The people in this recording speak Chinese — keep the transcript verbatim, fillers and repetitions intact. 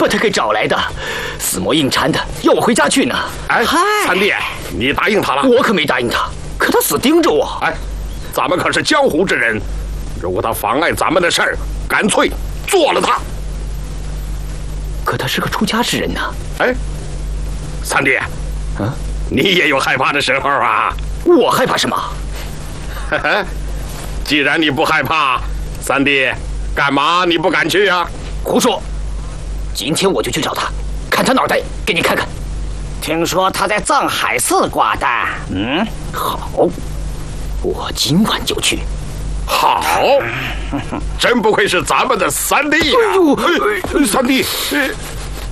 把他给找来的，死磨硬缠的，要我回家去呢。 哎，三弟，你答应他了？ 我可没答应他，可他死盯着我。 哎，咱们可是江湖之人，如果他妨碍咱们的事儿，干脆做了他。 可他是个出家之人呢。 哎，三弟， 啊， 你也有害怕的时候啊？ 我害怕什么？ 呵呵，既然你不害怕，三弟，干嘛你不敢去啊？ 胡说！今天我就去找他，砍他脑袋给你看看。 听说他在藏海寺挂单。 嗯，好，我今晚就去。 好，真不愧是咱们的三弟呀！ 哎呦， 哎，三弟，